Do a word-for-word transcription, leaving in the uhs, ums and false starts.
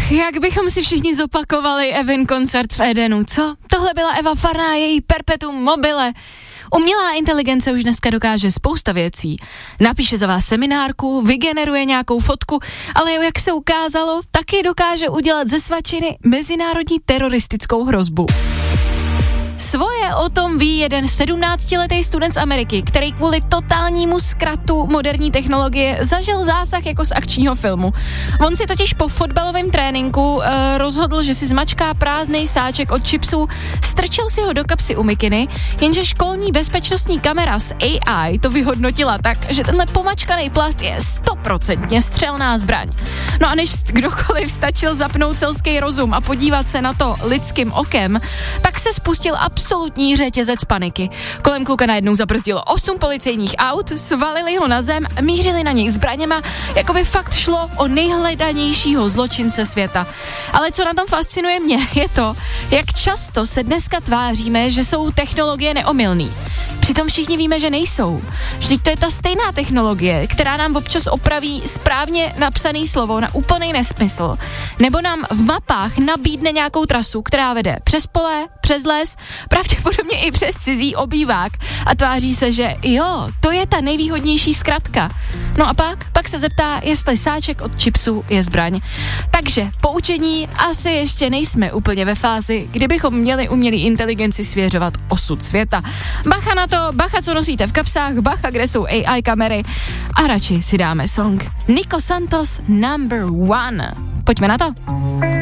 Ach, jak bychom si všichni zopakovali Evin koncert v Edenu, co? Tohle byla Eva Farná, její perpetuum mobile. Umělá inteligence už dneska dokáže spousta věcí. Napíše za vás seminárku, vygeneruje nějakou fotku, ale jak se ukázalo, taky dokáže udělat ze svačiny mezinárodní teroristickou hrozbu. Svoje o tom ví jeden sedmnáctiletý student z Ameriky, který kvůli totálnímu zkratu moderní technologie zažil zásah jako z akčního filmu. On si totiž po fotbalovém tréninku uh, rozhodl, že si zmačká prázdnej sáček od chipsů, strčil si ho do kapsy u mikiny, jenže školní bezpečnostní kamera z A I to vyhodnotila tak, že tenhle pomačkaný plast je stoprocentně střelná zbraň. No a než kdokoliv stačil zapnout selský rozum a podívat se na to lidským okem, tak se spustil absolutní řetězec paniky. Kolem kluka najednou zabrzdilo osm policejních aut, svalili ho na zem, mířili na něj zbraněma, jako by fakt šlo o nejhledanějšího zločince světa. Ale co na tom fascinuje mě, je to, jak často se dneska tváříme, že jsou technologie neomylný. Přitom všichni víme, že nejsou. Vždyť to je ta stejná technologie, která nám občas opraví správně napsaný slovo na úplný nesmysl. Nebo nám v mapách nabídne nějakou trasu, která vede přes pole, přes les, pravděpodobně i přes cizí obývák a tváří se, že jo, to je ta nejvýhodnější zkratka. No a pak, pak se zeptá, jestli sáček od chipsů je zbraň. Takže poučení, asi ještě nejsme úplně ve fázi, kdybychom měli umělý inteligenci svěřovat osud světa. Bacha na to, bacha, co nosíte v kapsách, bacha, kde jsou A I kamery a radši si dáme song Nico Santos Number One. Pojďme na to.